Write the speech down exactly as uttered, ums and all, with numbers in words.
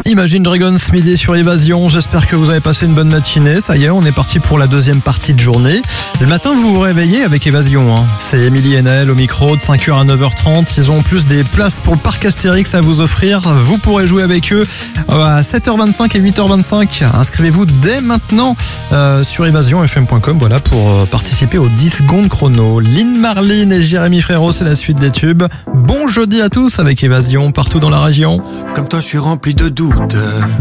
Imagine Dragons midi sur Évasion, j'espère que vous avez passé une bonne matinée. Ça y est, on est parti pour la deuxième partie de journée. Le matin, vous vous réveillez avec Évasion, hein. C'est Émilie et Naël au micro de cinq heures à neuf heures trente. Ils ont en plus des places pour le parc Astérix à vous offrir. Vous pourrez jouer avec eux à sept heures vingt-cinq et huit heures vingt-cinq. Inscrivez-vous dès maintenant euh, sur évasion f m point com, voilà, pour euh, participer aux dix secondes chrono. Lynn Marlin et Jérémy Frérot, c'est la suite des tubes. Bon jeudi à tous avec Évasion partout dans la région. Comme toi, je suis rempli de doutes.